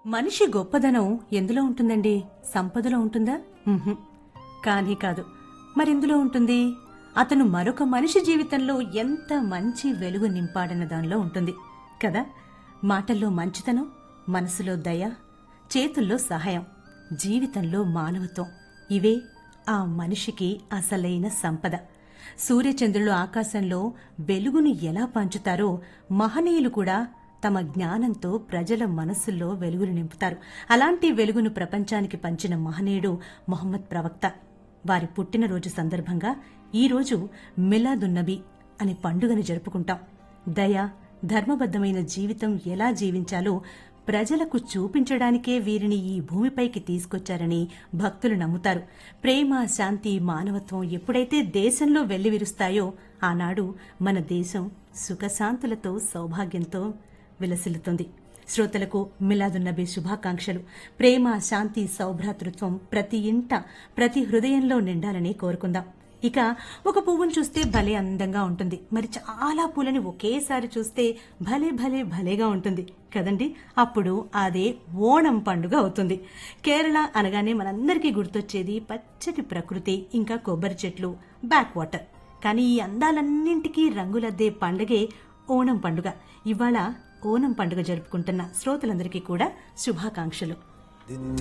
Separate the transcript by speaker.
Speaker 1: మనిషి గొప్పదనం ఎందులో ఉంటుందండి? సంపదలో ఉంటుందా? కానీ కాదు. మరెందులో ఉంటుంది? అతను మరొక మనిషి జీవితంలో ఎంత మంచి వెలుగు నింపాడన్న దానిలో ఉంటుంది కదా. మాటల్లో మంచితనం, మనసులో దయ, చేతుల్లో సహాయం, జీవితంలో మానవత్వం, ఇవే ఆ మనిషికి అసలైన సంపద. సూర్యచంద్రులు ఆకాశంలో వెలుగును ఎలా పంచుతారో మహనీయులు కూడా తమ జ్ఞానంతో ప్రజల మనస్సుల్లో వెలుగును నింపుతారు. అలాంటి వెలుగును ప్రపంచానికి పంచిన మహనీయుడు మొహమ్మద్ ప్రవక్త. వారి పుట్టినరోజు సందర్భంగా ఈరోజు మిలాదున్నబీ అనే పండుగను జరుపుకుంటాం. దయ, ధర్మబద్దమైన జీవితం ఎలా జీవించాలో ప్రజలకు చూపించడానికే వీరిని ఈ భూమిపైకి తీసుకొచ్చారని భక్తులు నమ్ముతారు. ప్రేమ, శాంతి, మానవత్వం ఎప్పుడైతే దేశంలో వెల్లివిరుస్తాయో ఆనాడు మన దేశం సుఖశాంతులతో, సౌభాగ్యంతో విలసిల్లుతుంది. శ్రోతలకు మిలాదున్నబీ శుభాకాంక్షలు. ప్రేమ, శాంతి, సౌభ్రాతృత్వం ప్రతి ఇంట, ప్రతి హృదయంలో నిండాలని కోరుకుందాం. ఇక ఒక పువ్వును చూస్తే భలే అందంగా ఉంటుంది, మరి చాలా పూలని ఒకేసారి చూస్తే భలే భలే భలేగా ఉంటుంది కదండి. అప్పుడు అదే ఓణం పండుగ అవుతుంది. కేరళ అనగానే మనందరికీ గుర్తొచ్చేది పచ్చటి ప్రకృతి, ఇంకా కొబ్బరి చెట్లు, బ్యాక్ వాటర్. కానీ ఈ అందాలన్నింటికీ రంగులద్దే పండుగే ఓణం పండుగ. ఇవాళ ఓణం పండుగ జరుపుకుంటున్న శ్రోతలందరికీ కూడా శుభాకాంక్షలు.